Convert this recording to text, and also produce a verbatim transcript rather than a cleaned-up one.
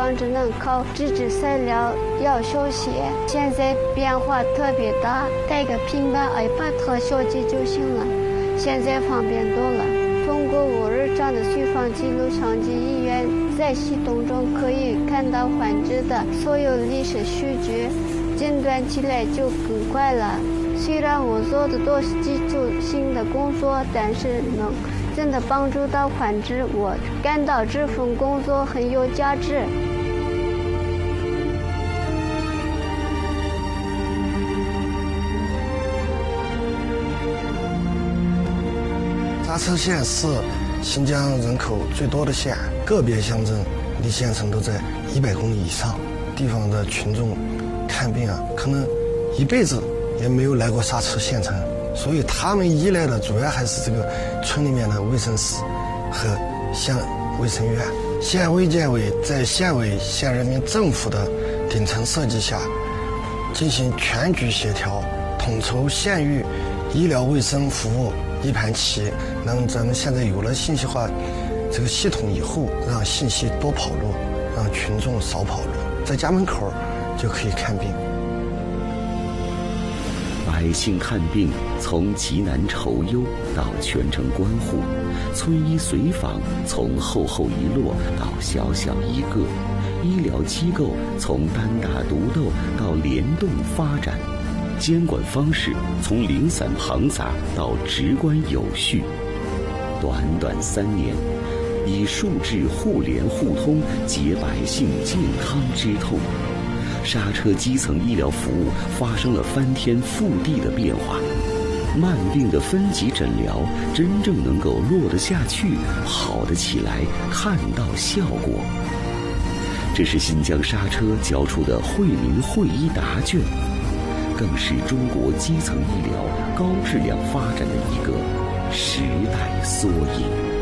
方只能靠纸质材料要手写，现在变化特别大，带个平板 iPad 和手机就行了，现在方便多了。通过我日常的随访记录上级医院，在系统中可以看到患者的所有历史数据，诊断起来就更快了。虽然我做的都是基础性的工作，但是能真的帮助到患者，我感到这份工作很有价值。 沙车县是新疆人口最多的县，个别乡镇离县城都在一百公里以上。地方的群众看病啊，可能一辈子也没有来过沙车县城，所以他们依赖的主要还是这个村里面的卫生室和县卫生院。县卫健委在县委县人民政府的顶层设计下，进行全局协调，统筹县域医疗卫生服务一盘棋。让咱们现在有了信息化这个系统以后，让信息多跑路，让群众少跑路，在家门口就可以看病。 百姓看病从急难愁忧到全程关护，村医随访从厚厚一摞到小小一个，医疗机构从单打独斗到联动发展，监管方式从零散庞杂到直观有序。短短三年，以数治互联互通，解百姓健康之痛。刹车基层医疗服务发生了翻天覆地的变化，慢病的分级诊疗真正能够落得下去、好得起来，看到效果。这是新疆刹车交出的惠民惠医答卷，更是中国基层医疗高质量发展的一个时代缩影。